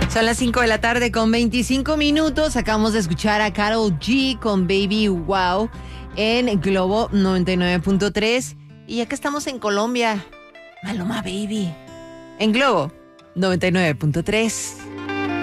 Son las 5 de la tarde con 25 minutos. Acabamos de escuchar a Karol G con Baby Wow en Globo 99.3. Y ya que estamos en Colombia, Maluma Baby en Globo 99.3.